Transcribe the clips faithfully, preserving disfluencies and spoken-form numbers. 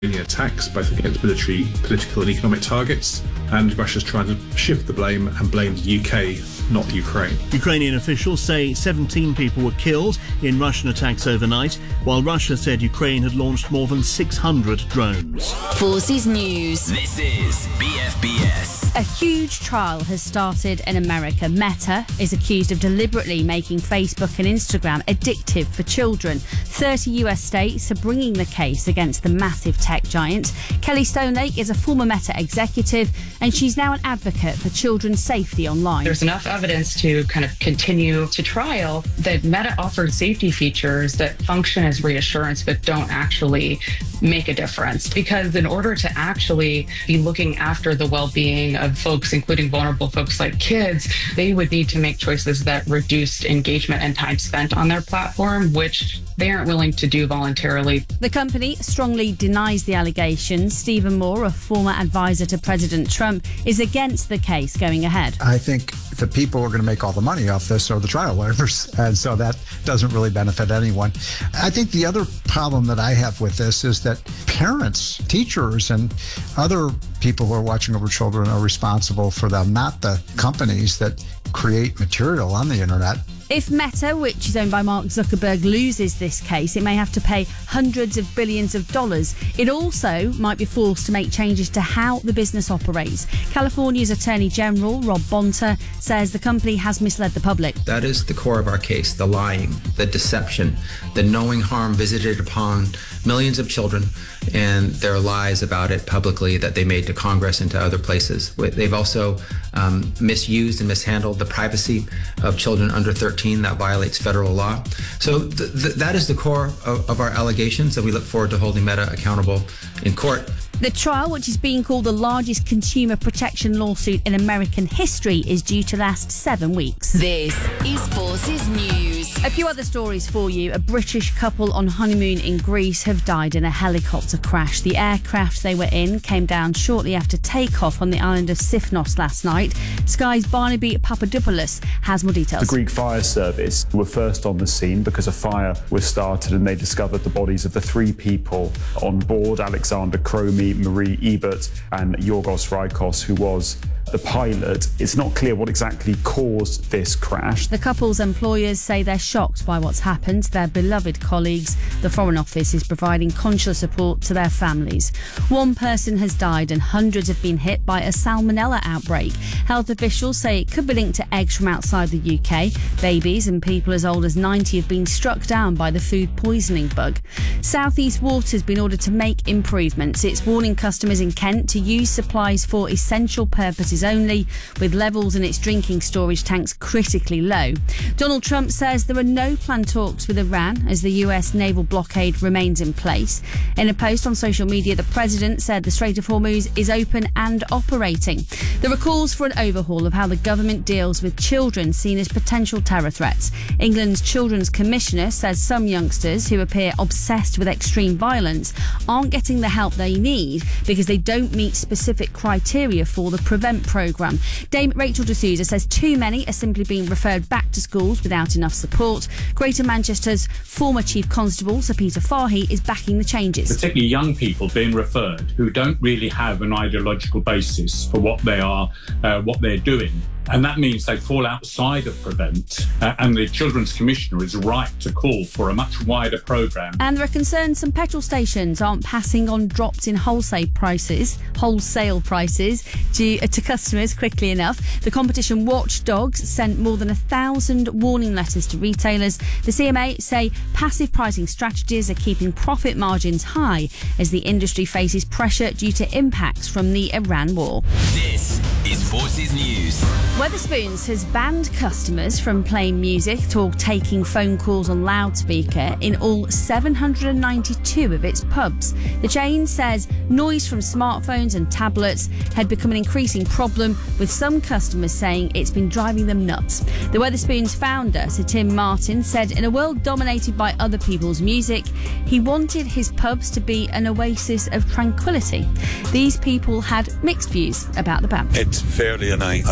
attacks, both against military, political and economic targets, and Russia's trying to shift the blame and blame the U K, not Ukraine. Ukrainian officials say seventeen people were killed in Russian attacks overnight, while Russia said Ukraine had launched more than six hundred drones. Forces News. This is B F B S. A huge trial has started in America. Meta is accused of deliberately making Facebook and Instagram addictive for children. thirty U S states are bringing the case against the massive tech giant. Kelly Stonelake is a former Meta executive, and she's now an advocate for children's safety online. There's enough evidence to kind of continue to trial that Meta offers safety features that function as reassurance but don't actually make a difference. Because in order to actually be looking after the well-being of folks, including vulnerable folks like kids, they would need to make choices that reduced engagement and time spent on their platform, which they aren't willing to do voluntarily. The company strongly denies the allegations. Stephen Moore, a former advisor to President Trump, is against the case going ahead. I think the people who are going to make all the money off this are the trial lawyers, and so that doesn't really benefit anyone. I think the other problem that I have with this is that parents, teachers, and other people who are watching over children are responsible for them, not the companies that create material on the internet. If Meta, which is owned by Mark Zuckerberg, loses this case, it may have to pay hundreds of billions of dollars. It also might be forced to make changes to how the business operates. California's Attorney General, Rob Bonta, says the company has misled the public. That is the core of our case, the lying, the deception, the knowing harm visited upon millions of children and their lies about it publicly that they made to Congress and to other places. They've also um, misused and mishandled the privacy of children under thirteen. That violates federal law. So th- th- that is the core of, of our allegations, and we look forward to holding Meta accountable in court. The trial, which is being called the largest consumer protection lawsuit in American history, is due to last seven weeks. This is Forces News. A few other stories for you. A British couple on honeymoon in Greece have died in a helicopter crash. The aircraft they were in came down shortly after takeoff on the island of Sifnos last night. Sky's Barnaby Papadopoulos has more details. The Greek fire service were first on the scene because a fire was started and they discovered the bodies of the three people on board: Alexander Cromie, Marie Ebert and Yorgos Rikos, who was the pilot. It's not clear what exactly caused this crash. The couple's employers say they're shocked by what's happened to their beloved colleagues. The Foreign Office is providing consular support to their families. One person has died and hundreds have been hit by a salmonella outbreak. Health officials say it could be linked to eggs from outside the U K. Babies and people as old as ninety have been struck down by the food poisoning bug. South East Water has been ordered to make improvements. It's warning customers in Kent to use supplies for essential purposes only, with levels in its drinking storage tanks critically low. Donald Trump says there are no planned talks with Iran as the U S naval blockade remains in place. In a post on social media, the president said the Strait of Hormuz is open and operating. There are calls for an overhaul of how the government deals with children seen as potential terror threats. England's Children's Commissioner says some youngsters who appear obsessed with extreme violence aren't getting the help they need because they don't meet specific criteria for the Prevent programme. Dame Rachel D'Souza says too many are simply being referred back to schools without enough support. Greater Manchester's former Chief Constable, Sir Peter Fahey, is backing the changes. Particularly young people being referred who don't really have an ideological basis for what they are, uh, what they're doing. And that means they fall outside of Prevent, uh, and the Children's Commissioner is right to call for a much wider programme. And there are concerns some petrol stations aren't passing on drops in wholesale prices, wholesale prices to, uh, to customers quickly enough. The competition watchdogs sent more than a thousand warning letters to retailers. The C M A say passive pricing strategies are keeping profit margins high as the industry faces pressure due to impacts from the Iran war. This is Forces News. Wetherspoons has banned customers from playing music or taking phone calls on loudspeaker in all seven hundred ninety-two of its pubs. The chain says noise from smartphones and tablets had become an increasing problem, with some customers saying it's been driving them nuts. The Wetherspoons founder, Sir Tim Martin, said in a world dominated by other people's music, he wanted his pubs to be an oasis of tranquility. These people had mixed views about the ban. It's fairly annoying. I would use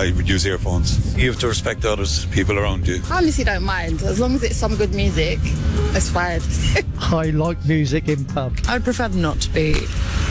earphones. You have to respect the others, people around you. I honestly don't mind. As long as it's some good music, it's fine. I like music in pub. I'd prefer not to be